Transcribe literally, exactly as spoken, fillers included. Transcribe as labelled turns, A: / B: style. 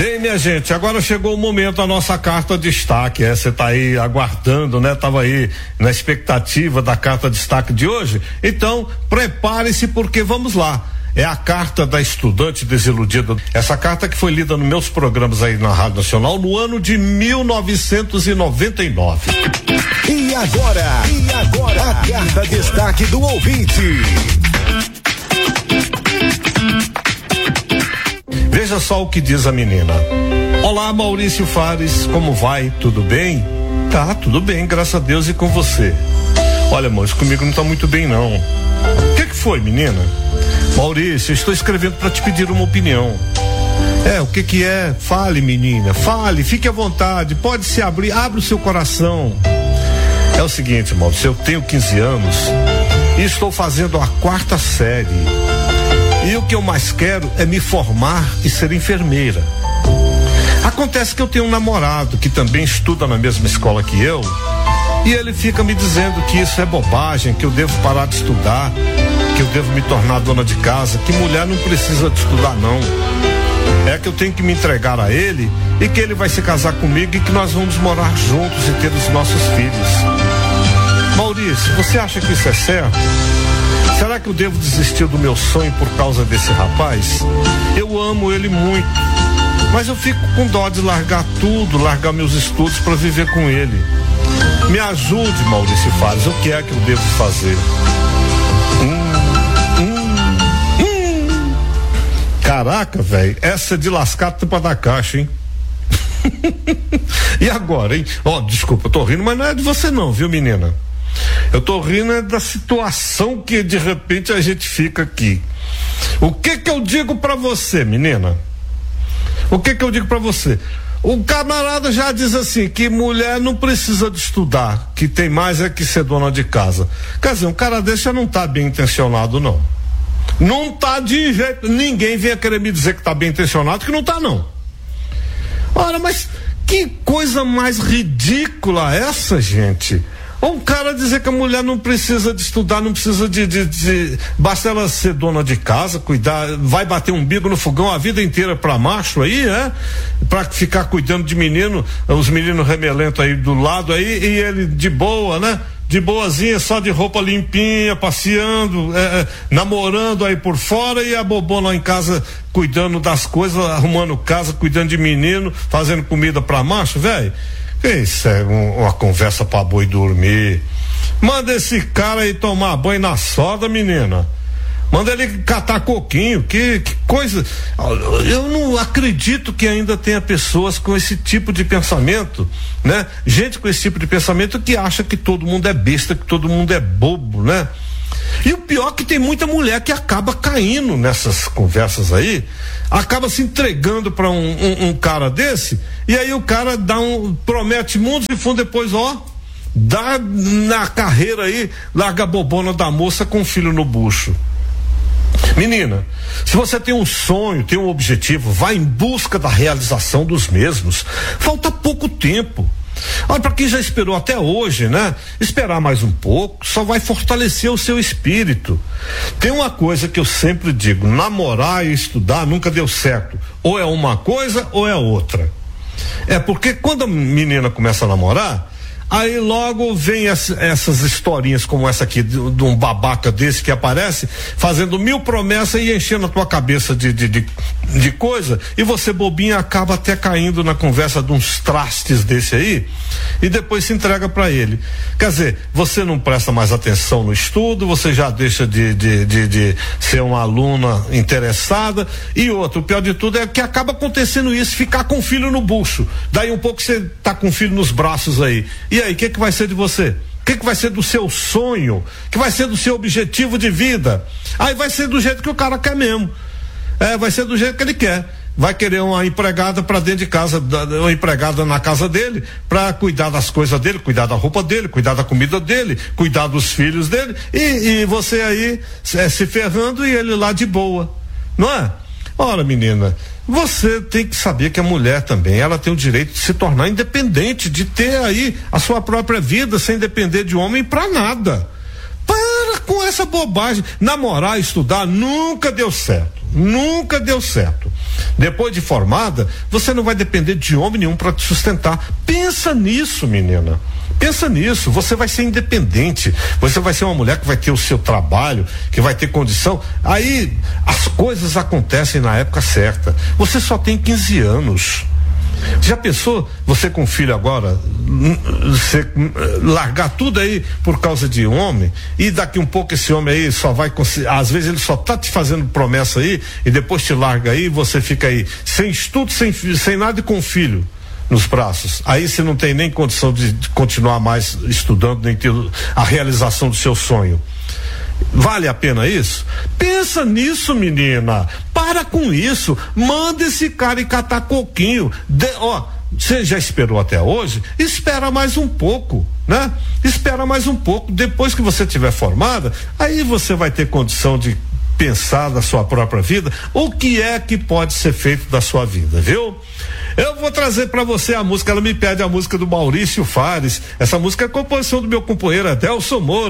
A: Bem, minha gente, agora chegou o momento da nossa carta destaque. É, você tá aí aguardando, né? Tava aí na expectativa da carta destaque de hoje. Então, prepare-se porque vamos lá. É a carta da estudante desiludida. Essa carta que foi lida nos meus programas aí na Rádio Nacional no ano de mil novecentos e noventa e nove.
B: E agora? E agora? A carta destaque do ouvinte.
A: Veja só o que diz a menina. Olá, Maurício Fares, como vai? Tudo bem? Tá, tudo bem, graças a Deus, e com você? Olha, moço, comigo não tá muito bem, não. O que que foi, menina? Maurício, eu estou escrevendo para te pedir uma opinião. É, o que que é? Fale, menina, fale, fique à vontade, pode se abrir, abre o seu coração. É o seguinte, Maurício, eu tenho quinze anos e estou fazendo a quarta série. E o que eu mais quero é me formar e ser enfermeira. Acontece que eu tenho um namorado que também estuda na mesma escola que eu, e ele fica me dizendo que isso é bobagem, que eu devo parar de estudar, que eu devo me tornar dona de casa, que mulher não precisa de estudar, não. É que eu tenho que me entregar a ele e que ele vai se casar comigo e que nós vamos morar juntos e ter os nossos filhos. Maurício, você acha que isso é certo? Será que eu devo desistir do meu sonho por causa desse rapaz? Eu amo ele muito, mas eu fico com dó de largar tudo, largar meus estudos para viver com ele. Me ajude, Maurício Fares, o que é que eu devo fazer? Hum, hum, hum. Caraca, velho, essa é de lascar tampa da caixa, hein? E agora, hein? Ó, oh, desculpa, eu tô rindo, mas não é de você não, viu, menina? Eu tô rindo é da situação que de repente a gente fica aqui. O que que eu digo pra você, menina? O que que eu digo pra você? O camarada já diz assim, que mulher não precisa de estudar, que tem mais é que ser dona de casa. Quer dizer, um cara desse já não tá bem intencionado, não. Não tá de jeito, ninguém venha querer me dizer que tá bem intencionado, que não tá, não. Ora, mas que coisa mais ridícula essa, gente? Ou um cara dizer que a mulher não precisa de estudar, não precisa de, de, de basta ela ser dona de casa, cuidar, vai bater um bico no fogão a vida inteira pra macho aí, é? Pra ficar cuidando de menino, os meninos remelentos aí do lado aí, e ele de boa, né? De boazinha, só de roupa limpinha, passeando, é, é, namorando aí por fora, e a bobona lá em casa cuidando das coisas, arrumando casa, cuidando de menino, fazendo comida pra macho, velho. Isso é um, uma conversa pra boi dormir. Manda esse cara aí tomar banho na soda, menina. Manda ele catar coquinho. Que, que coisa. Eu não acredito que ainda tenha pessoas com esse tipo de pensamento, né? Gente com esse tipo de pensamento que acha que todo mundo é besta, que todo mundo é bobo, né? E o pior é que tem muita mulher que acaba caindo nessas conversas aí, acaba se entregando para um, um, um cara desse, e aí o cara dá um, promete mundos e fundos, depois ó, dá na carreira aí, larga a bobona da moça com o filho no bucho. Menina, se você tem um sonho, tem um objetivo, vá em busca da realização dos mesmos. Falta pouco tempo. Olha, para quem já esperou até hoje, né? Esperar mais um pouco só vai fortalecer o seu espírito. Tem uma coisa que eu sempre digo: namorar e estudar nunca deu certo. Ou é uma coisa ou é outra. É porque quando a menina começa a namorar, aí logo vem essa, essas historinhas como essa aqui, de, de um babaca desse que aparece fazendo mil promessas e enchendo a tua cabeça de, de, de, de coisa, e você bobinha acaba até caindo na conversa de uns trastes desse aí e depois se entrega para ele. Quer dizer, você não presta mais atenção no estudo, você já deixa de, de, de, de ser uma aluna interessada, e outro, o pior de tudo é que acaba acontecendo isso, ficar com o filho no bucho, daí um pouco você tá com o filho nos braços aí, e aí, o que que vai ser de você? O que que vai ser do seu sonho? O que vai ser do seu objetivo de vida? Aí vai ser do jeito que o cara quer mesmo. É, vai ser do jeito que ele quer. Vai querer uma empregada para dentro de casa, uma empregada na casa dele, para cuidar das coisas dele, cuidar da roupa dele, cuidar da comida dele, cuidar dos filhos dele, e, e você aí é, se ferrando e ele lá de boa, não é? Ora, menina, você tem que saber que a mulher também, ela tem o direito de se tornar independente, de ter aí a sua própria vida sem depender de homem pra nada. Para com essa bobagem. Namorar, estudar nunca deu certo. Nunca deu certo. Depois de formada, você não vai depender de homem nenhum para te sustentar. Pensa nisso, menina. Pensa nisso, você vai ser independente, você vai ser uma mulher que vai ter o seu trabalho, que vai ter condição. Aí as coisas acontecem na época certa. Você só tem quinze anos. Já pensou você com filho agora, você largar tudo aí por causa de homem, e daqui um pouco esse homem aí só vai, às vezes ele só tá te fazendo promessa aí e depois te larga aí, você fica aí sem estudo, sem, sem nada e com filho nos braços. Aí você não tem nem condição de, de continuar mais estudando, nem ter a realização do seu sonho. Vale a pena isso? Pensa nisso, menina. Para com isso. Manda esse cara ir catar coquinho. De, ó, você já esperou até hoje? Espera mais um pouco, né? Espera mais um pouco. Depois que você tiver formada, aí você vai ter condição de pensar da sua própria vida, o que é que pode ser feito da sua vida, viu? Eu vou trazer para você a música, ela me pede a música do Maurício Fares. Essa música é composição do meu companheiro Adelson Moura.